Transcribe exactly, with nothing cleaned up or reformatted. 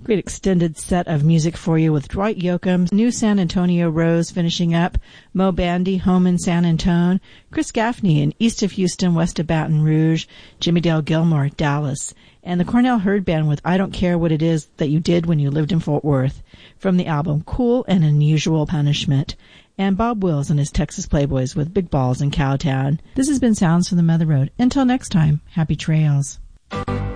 Great extended set of music for you with Dwight Yoakam, New San Antonio Rose finishing up, Mo Bandy, Home in San Antone, Chris Gaffney in East of Houston, West of Baton Rouge, Jimmy Dale Gilmore, Dallas, and the Cornell Hurd Band with I Don't Care What It Is That You Did When You Lived in Fort Worth, from the album Cool and Unusual Punishment, and Bob Wills and his Texas Playboys with Big Balls in Cowtown. This has been Sounds from the Mother Road. Until next time, happy trails.